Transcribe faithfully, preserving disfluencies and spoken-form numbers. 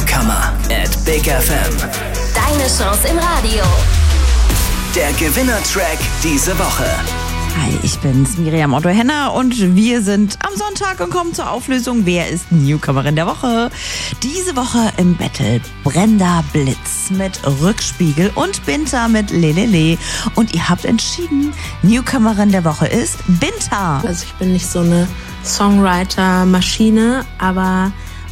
Newcomer at Big F M. Deine Chance im Radio. Der Gewinnertrack diese Woche. Hi, ich bin's, Miriam Otto-Henner und wir sind am Sonntag und kommen zur Auflösung. Wer ist Newcomerin der Woche? Diese Woche im Battle Brenda Blitz mit Rückspiegel und Binta mit Lelele. Und ihr habt entschieden, Newcomerin der Woche ist Binta. Also ich bin nicht so eine Songwriter-Maschine, aber